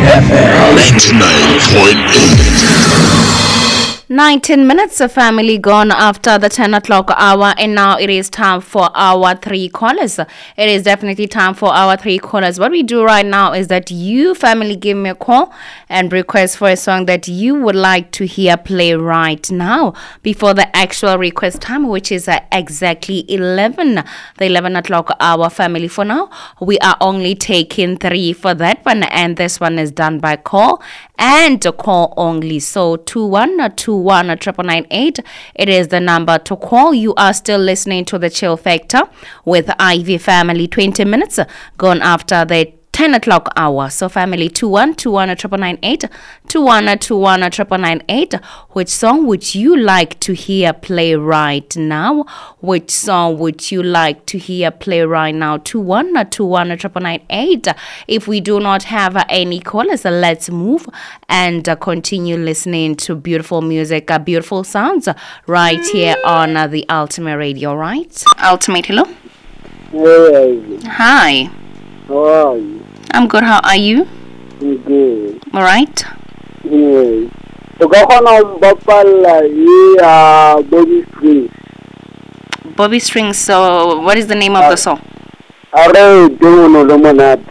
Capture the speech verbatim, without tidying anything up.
ninety-nine point eight. nineteen minutes of family gone after the ten o'clock hour, and now it is time for our three callers. It is definitely time for our three callers. What we do right now is that you, family, give me a call and request for a song that you would like to hear play right now before the actual request time, which is uh, exactly eleven, the eleven o'clock hour, family. For now, we are only taking three for that one, and this one is done by call and call only. So two one two one triple nine eight. It is the number to call. You are still listening to the Chill Factor with Ivy Family. Twenty minutes gone after the ten o'clock hour. So family, two one two one triple nine eight, two one two one triple nine eight. Which song would you like to hear play right now? Which song would you like to hear play right now? two one two one triple nine eight. If we do not have uh, any callers, uh, let's move and uh, continue listening to beautiful music, uh, beautiful sounds uh, right here on uh, the Ultimate Radio, right? Ultimate, hello? Hey, Hi. how are you? I'm good. How are you? I'm good. All right. Yes. O ka kgona ho bapalla e ya Bobby Strings. Bobby Strings. So, what is the name of the song? A re teng o no le monate.